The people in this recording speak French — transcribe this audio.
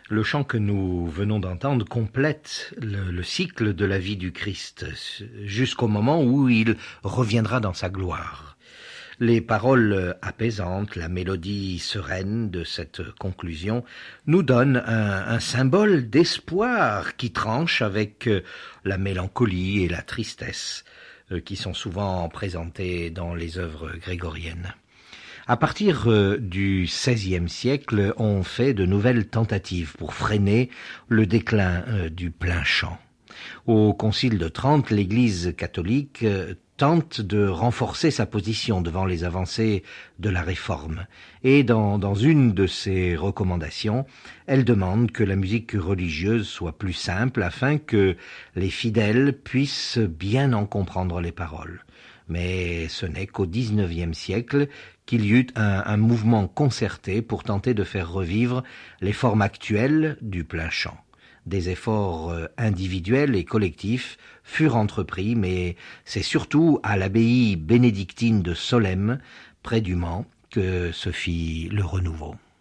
Le chant que nous venons d'entendre complète le cycle de la vie du Christ, jusqu'au moment où il reviendra dans sa gloire. Les paroles apaisantes, la mélodie sereine de cette conclusion nous donnent un symbole d'espoir qui tranche avec la mélancolie et la tristesse qui sont souvent présentées dans les œuvres grégoriennes. À partir du XVIe siècle, on fait de nouvelles tentatives pour freiner le déclin du plein chant. Au Concile de Trente, l'Église catholique tente de renforcer sa position devant les avancées de la Réforme. Et dans une de ses recommandations, elle demande que la musique religieuse soit plus simple afin que les fidèles puissent bien en comprendre les paroles. Mais ce n'est qu'au XIXe siècle qu'il y eut un mouvement concerté pour tenter de faire revivre les formes actuelles du plein chant. Des efforts individuels et collectifs furent entrepris, mais c'est surtout à l'abbaye bénédictine de Solesmes, près du Mans, que se fit le renouveau.